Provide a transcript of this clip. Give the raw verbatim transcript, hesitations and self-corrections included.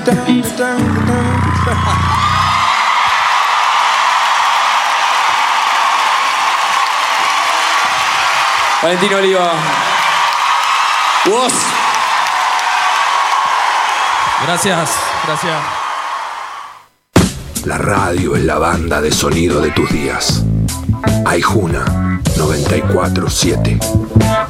Valentín Oliva. Vos. Gracias, gracias. La radio es la banda de sonido de tus días. Aijuna noventa y cuatro siete.